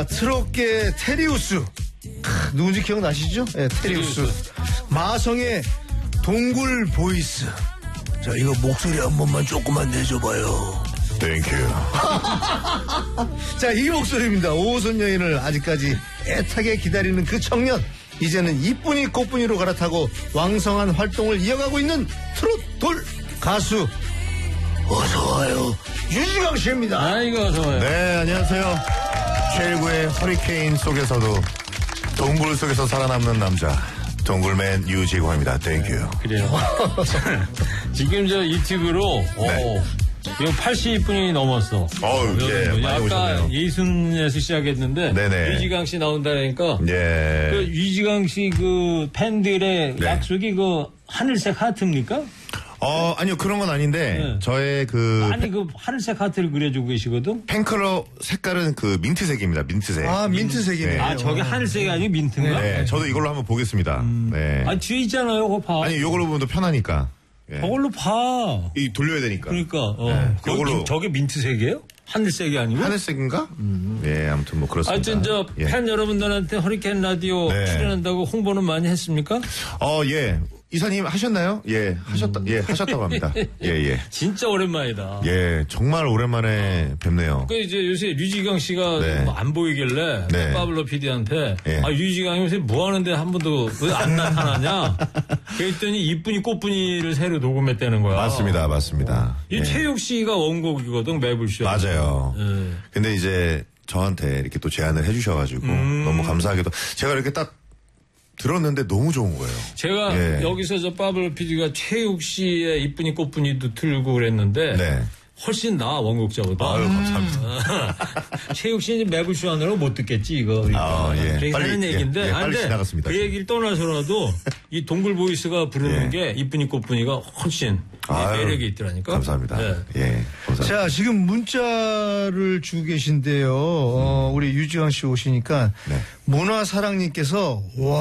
트롯계 테리우스. 누군지 기억나시죠? 네, 테리우스. 마성의 동굴 보이스. 자, 이거 목소리 한 번만 조금만 내줘봐요. 땡큐. 자, 이 목소리입니다. 5호선 여인을 아직까지 애타게 기다리는 그 청년. 이제는 이쁜이 꽃분이로 갈아타고 왕성한 활동을 이어가고 있는 트롯 돌 가수. 어서와요. 유지강 씨입니다. 아이고, 어서와요. 네, 안녕하세요. 최일구의 허리케인 속에서도 동굴 속에서 살아남는 남자, 동굴맨 유지광입니다. 땡큐. 그래요. 지금 저 유튜브로, 네. 이거 80분이 넘었어. 예, 많이 아까 오셨네요. 예순에서 시작했는데, 네네. 유지강 씨 나온다니까, 예. 그 유지강 씨 그 팬들의 네. 약속이 그 하늘색 하트입니까? 아니요, 그런 건 아닌데, 네. 저의 그, 아니, 그 하늘색 하트를 그려주고 계시거든? 팬클럽 색깔은 그 민트색입니다, 민트색. 아, 민트색이네. 네. 아, 저게 하늘색이 아니고 민트인가? 네, 저도 이걸로 한번 보겠습니다. 네. 아, 뒤에 있잖아요, 그거 봐. 아니, 이걸로 보면 더 편하니까. 예. 저걸로 봐. 이 돌려야 되니까. 그러니까, 네, 요걸로. 저게 민트색이에요? 하늘색이 아니고? 하늘색인가? 예, 아무튼 뭐 그렇습니다. 하여튼 저 예. 팬 여러분들한테 허리케인 라디오 네. 출연한다고 홍보는 많이 했습니까? 예. 이사님 하셨나요? 예, 하셨다고 합니다. 예. 진짜 오랜만이다. 예, 정말 오랜만에 뵙네요. 그 이제 요새 류지강 씨가 네. 뭐안 보이길래 네. 파블로 PD한테 예. 류지강이 요새 뭐 하는데 한 번도 왜 안 나타나냐? 그랬더니 이쁜이 꽃분이를 새로 녹음했다는 거야. 맞습니다. 이 예. 최욱 씨가 원곡이거든, 매불쇼. 맞아요. 예. 근데 이제 저한테 이렇게 또 제안을 해주셔가지고 너무 감사하게도 제가 이렇게 딱 들었는데 너무 좋은 거예요. 제가 예. 여기서 저 파블로 PD가 최욱 씨의 이쁜이 꽃분이도 틀고 그랬는데 네. 훨씬 나아 원곡자보다. 아유, 감사합니다. 최욱 씨는 매불쇼 하느라고 못 듣겠지 이거. 예. 그래서 빨리, 하는 예, 얘기인데 예, 빨리 근데 지나갔습니다, 그 지금. 얘기를 떠나서라도 이 동굴 보이스가 부르는 예. 게 이쁜이 꽃분이가 훨씬 아유, 매력이 있더라니까. 감사합니다. 네. 예, 감사합니다. 자, 지금 문자를 주고 계신데요. 우리 유지강 씨 오시니까 네. 문화사랑님께서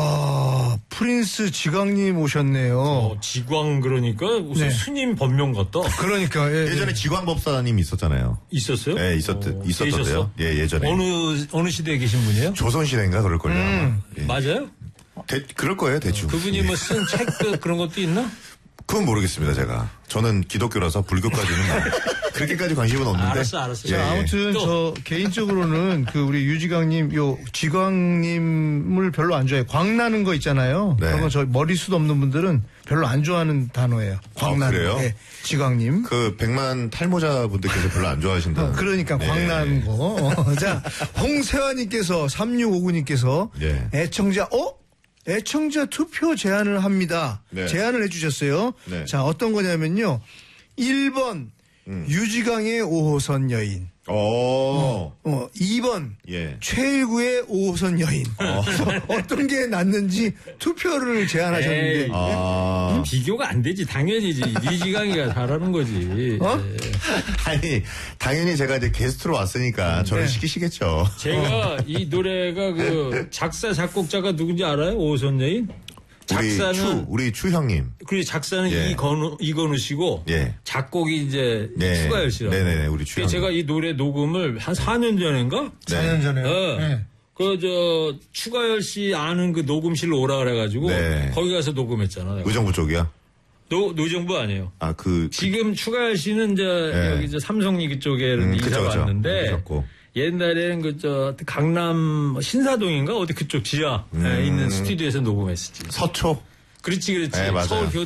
와 프린스 지광님 오셨네요. 지광 그러니까 무슨 네. 스님 법명 같다. 그러니까 예. 예전에 지광법사님 있었잖아요. 있었어요? 예, 있었던데요. 계셨어? 예, 예전에. 어느 시대에 계신 분이에요? 조선시대인가 그럴걸요. 아마. 예. 맞아요? 그럴 거예요, 대충. 그분이 예. 뭐 쓴 책 그런 것도 있나? 그건 모르겠습니다, 제가. 저는 기독교라서 불교까지는 그렇게까지 관심은 없는데. 알았어. 예, 자, 아무튼 저 개인적으로는 그 우리 유지강님 요 지광님을 별로 안 좋아해요. 광나는 거 있잖아요. 네. 그런 거 저 머리숱 없는 분들은 별로 안 좋아하는 단어예요. 광나는 그래요? 거. 예, 지광님. 그 백만 탈모자 분들께서 별로 안 좋아하신다. 그러니까 네. 광나는 거. 자, 홍세환님께서 3659님께서 예. 애청자 투표 제안을 합니다. 네. 제안을 해주셨어요. 네. 자, 어떤 거냐면요. 1번 유지강의 5호선 여인. 2번 예. 최일구의 5호선 여인. 어떤 게 낫는지 투표를 제안하셨는데. 에이. 아. 비교가 안 되지. 당연히지. 류지강이가 잘하는 거지. 어? 아니, 당연히 제가 이제 게스트로 왔으니까 저를 네. 시키시겠죠. 제가 이 노래가 그 작사 작곡자가 누군지 알아요? 오선 여인? 작사는 우리 추 형님. 그리고 작사는 예. 이건우 씨고 예. 작곡이 이제 네. 추가열 씨라고. 네네네, 우리 추 그래서 제가 형님. 이 노래 녹음을 한 4년 전인가? 4년 전에요. 네. 추가열 씨 아는 그 녹음실로 오라 그래가지고 네. 거기 가서 녹음했잖아요. 의정부 쪽이요? 노정부 아니에요. 아, 지금 추가열 씨는 이제 네. 여기 이제 삼성리 그쪽에 이사 그쵸. 왔는데 그러셨고. 옛날에는 강남 신사동인가 어디 그쪽 지하 에 있는 스튜디오에서 녹음했었지. 서초. 그렇지. 네, 맞아요. 서울